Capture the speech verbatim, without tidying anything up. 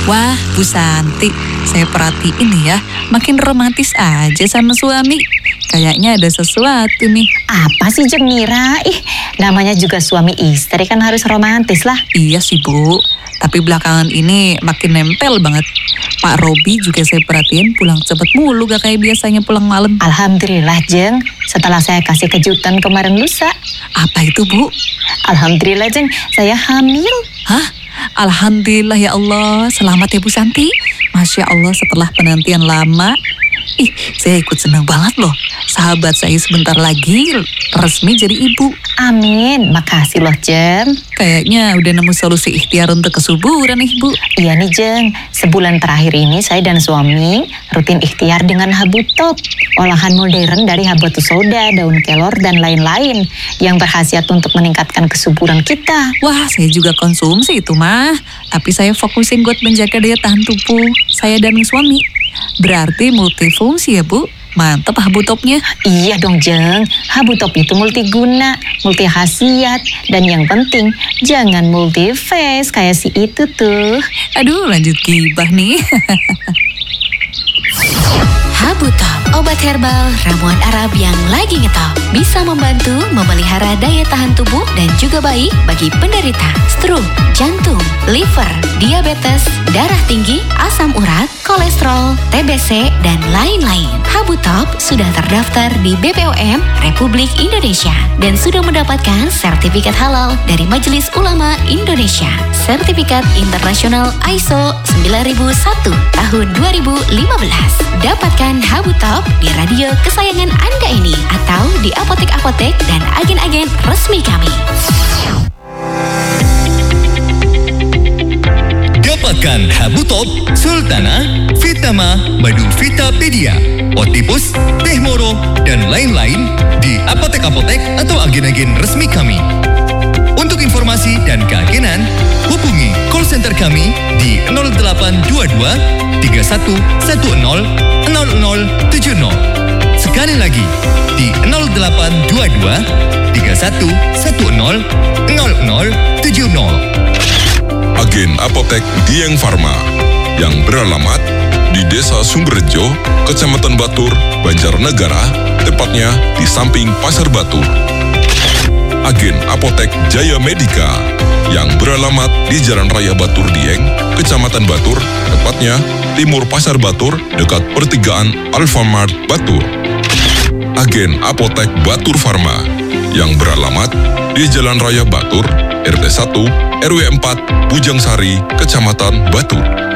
Wah, Bu Santi, saya perhatiin nih ya, makin romantis aja sama suami. Kayaknya ada sesuatu nih. Apa sih Jeng Mira? Ih, namanya juga suami istri kan harus romantis lah. Iya sih Bu, tapi belakangan ini makin nempel banget. Pak Robi juga saya perhatiin pulang cepet mulu, gak kayak biasanya pulang malam. Alhamdulillah Jeng, setelah saya kasih kejutan kemarin lusa. Apa itu Bu? Alhamdulillah Jeng, saya hamil. Hah? Alhamdulillah ya Allah, selamat ya Bu Santi. Masya Allah, setelah penantian lama. Ih, saya ikut senang banget loh. Sahabat saya sebentar lagi resmi jadi ibu. Amin, makasih loh Jeng. Kayaknya udah nemu solusi ikhtiar untuk kesuburan nih Bu. Iya nih Jeng, sebulan terakhir ini saya dan suami rutin ikhtiar dengan habu top. Olahan modern dari habatus soda, daun kelor, dan lain-lain yang berkhasiat untuk meningkatkan kesuburan kita. Wah, saya juga konsumsi itu mah. Tapi saya fokusin buat menjaga daya tahan tubuh saya dan suami. Berarti multifungsi ya Bu? Mantep habu topnya. Iya dong Jeng, habu top itu multiguna, multi khasiat, dan yang penting jangan multi face kayak si itu tuh. Aduh, lanjut gibah nih. Habu Top, obat herbal ramuan Arab yang lagi ngetop. Bisa membantu memelihara daya tahan tubuh dan juga baik bagi penderita stroke, jantung, liver, diabetes, darah tinggi, asam urat, kolesterol, T B C, dan lain-lain. Habu Top sudah terdaftar di B P O M Republik Indonesia dan sudah mendapatkan sertifikat halal dari Majelis Ulama Indonesia. Sertifikat internasional I S O sembilan ribu satu tahun dua ribu lima belas. Dapatkan Habu Top di radio kesayangan Anda ini atau di apotek-apotek dan agen-agen resmi kami. Dapatkan Habu Top, Sultana, Vitama, Madu Vitapedia, Otipus, Teh Moro, dan lain-lain di apotek-apotek atau agen-agen resmi kami. Untuk informasi dan keagenan, hubungi call center kami di nol delapan dua dua tiga satu satu nol nol nol tujuh nol. Sekali lagi di nol delapan dua dua tiga satu satu nol nol nol tujuh nol. Agen Apotek Dieng Farma yang beralamat di Desa Sumberjo, Kecamatan Batur, Banjarnegara, tepatnya di samping Pasar Batur. Agen Apotek Jaya Medika yang beralamat di Jalan Raya Batur Dieng, Kecamatan Batur, tepatnya Timur Pasar Batur, dekat pertigaan Alfamart Batur. Agen Apotek Batur Farma yang beralamat di Jalan Raya Batur, R T satu, R W empat, Bujangsari, Kecamatan Batur.